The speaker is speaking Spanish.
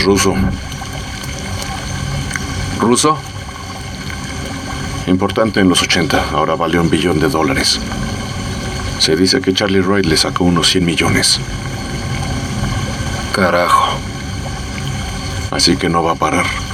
Es ruso. ¿Ruso? Importante en los 80. Ahora vale $1 billón. Se dice que Charlie Wright le sacó unos 100 millones. Carajo. Así que no va a parar.